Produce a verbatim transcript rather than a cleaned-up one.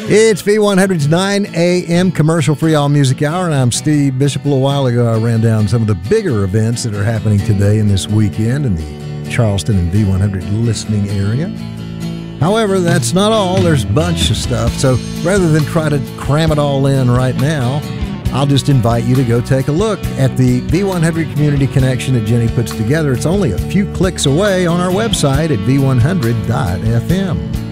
It's V one hundred's nine a.m. commercial-free all-music hour, and I'm Steve Bishop. A little while ago, I ran down some of the bigger events that are happening today and this weekend in the Charleston and V one hundred listening area. However, that's not all. There's a bunch of stuff, so rather than try to cram it all in right now, I'll just invite you to go take a look at the V one hundred Community Connection that Jenny puts together. It's only a few clicks away on our website at v one hundred dot f m.